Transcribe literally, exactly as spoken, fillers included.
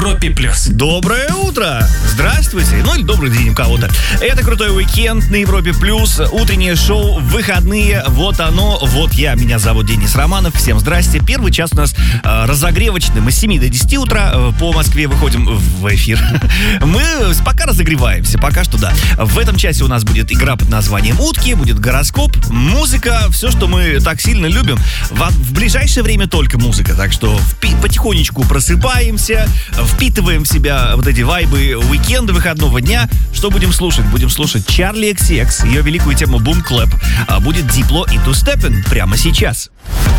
Европе плюс. Доброе утро! Здравствуйте! Ну или добрый день у кого-то. Это крутой уикенд на Европе плюс. Утреннее шоу, выходные. Вот оно, вот я. Меня зовут Денис Романов. Всем здрасте. Первый час у нас э, разогревочный. Мы с семи до десяти утра э, по Москве выходим в эфир. Мы пока разогреваемся, пока что да. В этом часе у нас будет игра под названием «Утки», будет гороскоп, музыка, все, что мы так сильно любим. В, в ближайшее время только музыка, так что впи- потихонечку просыпаемся, впитываем в себя вот эти вайбы уикенда, выходного дня. Что будем слушать? Будем слушать Чарли икс икс, ее великую тему Boom Clap. А будет Дипло и Two Steppin' прямо сейчас.